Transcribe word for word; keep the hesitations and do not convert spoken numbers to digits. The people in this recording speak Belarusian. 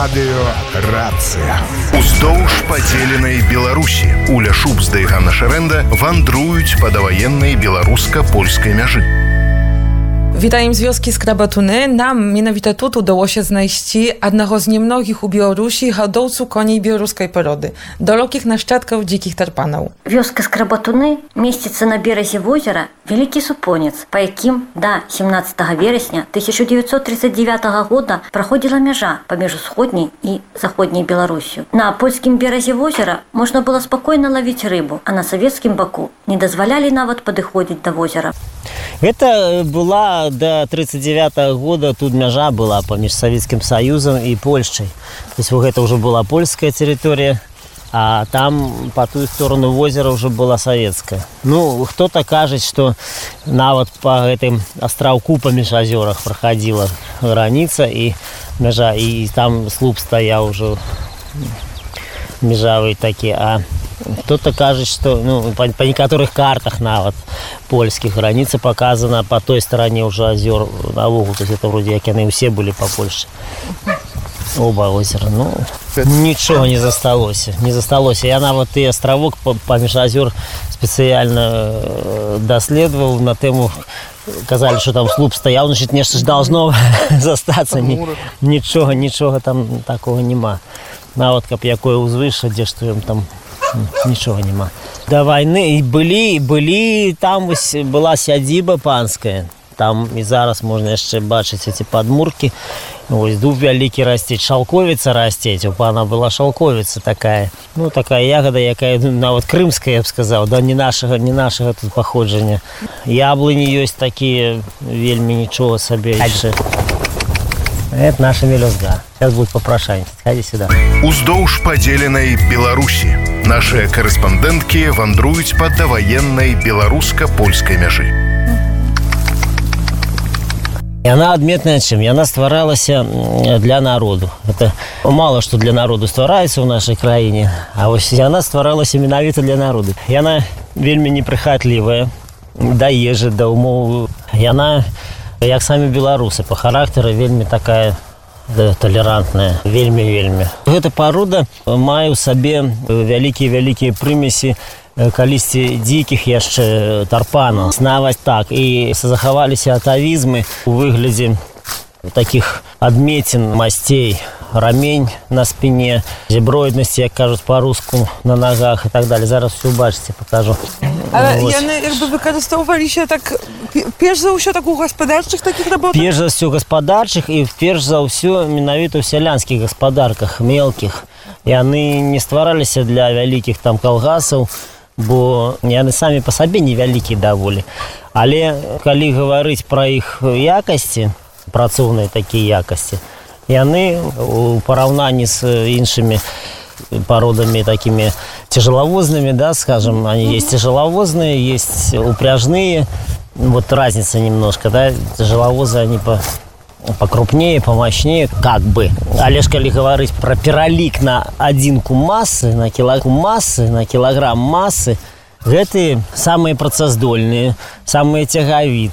Радыё Рацыя. Уздоўж падзеленай Беларусі Уля Шубзда і Ганна Шарэнда вандруюць па даваеннай беларуска-польскай мяжы. Witam z wioski Skrabatuny. Nam mianowicie tu udało się znaleźć jednego z niemnogich u Białorusi hodowców koni białoruskiej porody, dalekich naszczadków dzikich tarpanów. Wioska Skrabatuny mieściться na березе озера Великий Супонец, по яким до семнадцатого вересня тысяча девятьсот тридцать девятого года проходила межа поміж Сходней и Заходней Беларусью. На польскім березе озера можно было спокойно ловить рыбу, а на советском боку не дозволяли нават подыходить до озера. Это была до тридцать девятого года, тут мяжа была поміж Советским Союзом и Польшей. То есть вот это уже была польская территория, а там по ту сторону озера уже была советская. Ну, кто-то кажет, что на вот по этим островку поміж озерах проходила граница и мяжа, и там слуп стоял уже межавые такие, а кто-то кажет, что ну, по, по некоторых картах на вот польских граница показана по той стороне уже озер на углу, то есть это вроде как они все были по Польше. Оба озера, ну, ничего не засталось, не засталось. Я на вот и островок поміж озер специально доследовал на тему, казали, что там слуп стоял, значит, нечто ж должно застаться, Ни, ничего, ничего там такого нема. На вот как якое узвыше, где что там ничего нема. До войны были, были, там была сядзіба панская. Там і зараз можна яшчэ бачыць эти подмурки. Ось дуб вялікі расціць, шалковіца расціць. У пана была шалковіца такая. Ну, такая ягода, якая нават крымская, я б сказаў, да не нашага, не нашага тут паходжання. Яблыні ёсць такія, вельмі нічого сабе яшчэ. Это наша мелюзга. Сейчас будет попрошайничать. Ходи сюда. Уздоўж падзеленай Беларусі нашыя корэспандэнткі вандруюць па даваеннай беларуска-польскай мяжы. И она отметная чем? И она стваралась для народу. Это мало что для народу ствараецца в нашей краіне, а вот она стваралась менавіта для народу. И она вельмі непрыхатлівая, да ежы, да умоў. И она, як самі беларусы, по характеру вельмі такая да, толерантная, вельмі-вельмі. Эта порода мае ў сабе вялікія-вялікія прымесі калісьці дзікіх яшчэ тарпанаў. Нават так. І захаваліся атавізмы у выглядзе таких адметін масцей. Рамень на спине, зеброидности, як кажуть по-руску, на ногах і так далі. Зараз все бачите, покажу. Ale one jakby wykorzystowali się tak, перш за ўсё так у гаспадарчых таких работах? Перш за ўсё гаспадарчых і перш за ўсё менавіта ў сялянскіх гаспадарках, мелкіх. І яны не ствараліся для вялікіх там калгасаў, бо яны самі па сабе невялікія даволі. Але калі гаварыць пра іх якасці, працоўныя такія якасці, яны у параўнанні з іншымі породами такими тяжеловозными, да, скажем, они есть тяжеловозные, есть упряжные, вот разница немножко, да, тяжеловозы они по, покрупнее, помощнее, как бы. Але ж калі говорить про пералік на адзінку массы, на килограмм массы, на килограмм массы, гэтые самые працаздольныя, самые цягавітыя.